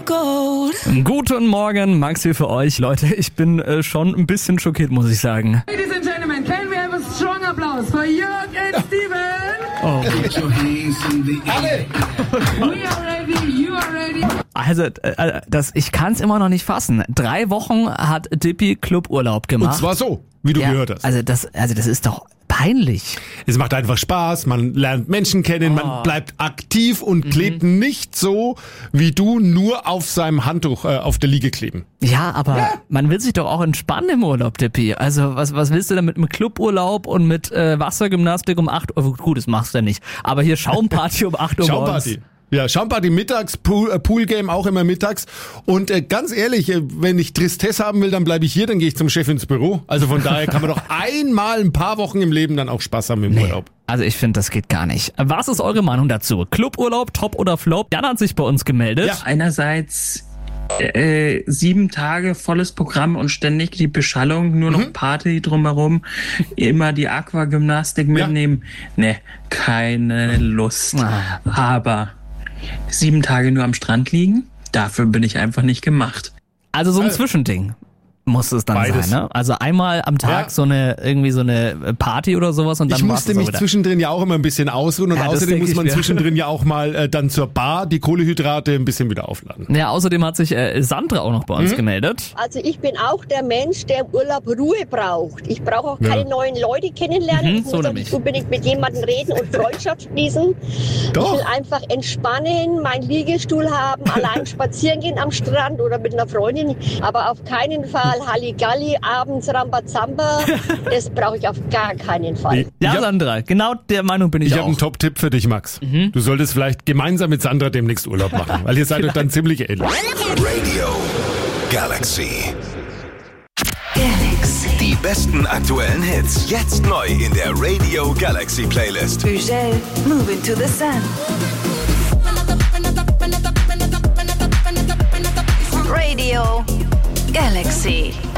Guten Morgen, Max hier für euch. Leute, ich bin schon ein bisschen schockiert, muss ich sagen. Ladies and gentlemen, can we have a strong applause for Jörg and Steven? Oh. Alle! We are ready, you are ready. Also, ich kann es immer noch nicht fassen. 3 Wochen hat Dippy Cluburlaub gemacht. Und zwar so, wie du gehört hast. Also das ist doch peinlich. Es macht einfach Spaß, man lernt Menschen kennen, man bleibt aktiv und klebt nicht so, wie du, nur auf seinem Handtuch auf der Liege kleben. Ja, aber man will sich doch auch entspannen im Urlaub, Dippy. Also was willst du denn mit einem Cluburlaub und mit Wassergymnastik um 8 Uhr? Gut, das machst du nicht. Aber hier Schaumparty um 8 Uhr morgens. Schaumparty. Ja, Schaumparty mittags, Poolgame auch immer mittags. Und ganz ehrlich, wenn ich Tristesse haben will, dann bleibe ich hier, dann gehe ich zum Chef ins Büro. Also von daher kann man doch einmal ein paar Wochen im Leben dann auch Spaß haben im Urlaub. Also ich finde, das geht gar nicht. Was ist eure Meinung dazu? Cluburlaub, top oder flop? Jan hat sich bei uns gemeldet. Ja. Einerseits 7 Tage volles Programm und ständig die Beschallung, nur noch Party drumherum, immer die Aquagymnastik mitnehmen. Ne, keine Lust. Aber 7 Tage nur am Strand liegen, dafür bin ich einfach nicht gemacht. Also so ein Zwischending muss es dann Beides. sein, ne? Also einmal am Tag so eine Party oder sowas und dann Ich musste mich zwischendrin ja auch immer ein bisschen ausruhen und Ja, das außerdem denk muss man ich mir. zwischendrin ja auch mal dann zur Bar die Kohlenhydrate ein bisschen wieder aufladen. Ja, außerdem hat sich Sandra auch noch bei uns gemeldet. Also ich bin auch der Mensch, der im Urlaub Ruhe braucht. Ich brauche auch keine neuen Leute kennenlernen. Ich so muss auch nämlich. nicht unbedingt mit jemandem reden und Freundschaft schließen. Doch. Ich will einfach entspannen, meinen Liegestuhl haben, allein spazieren gehen am Strand oder mit einer Freundin. Aber auf keinen Fall Halligalli, abends Rambazamba. Das brauche ich auf gar keinen Fall. Ja, Sandra, genau der Meinung bin ich Ich habe auch. einen Top-Tipp für dich, Max. Du solltest vielleicht gemeinsam mit Sandra demnächst Urlaub machen, weil ihr seid euch dann ziemlich ähnlich. Radio Galaxy. Die besten aktuellen Hits. Jetzt neu in der Radio Galaxy Playlist. Ugel, Moving to the Sun. Radio Galaxy.